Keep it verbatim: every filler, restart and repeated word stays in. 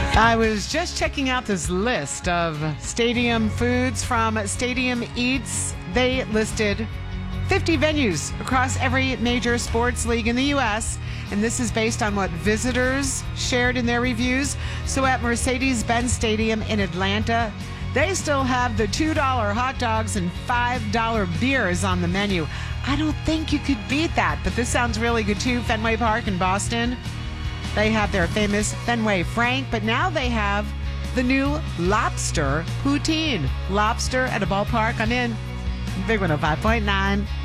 I was just checking out this list of stadium foods from Stadium Eats. They listed fifty venues across every major sports league in the U S, and this is based on what visitors shared in their reviews. So at Mercedes-Benz Stadium in Atlanta, they still have the two dollar hot dogs and five dollar beers on the menu. I don't think you could beat that, but this sounds really good too. Fenway Park in Boston, they have their famous Fenway Frank, but now they have the new Lobster Poutine. Lobster at a ballpark. I'm in. Big one oh five point nine.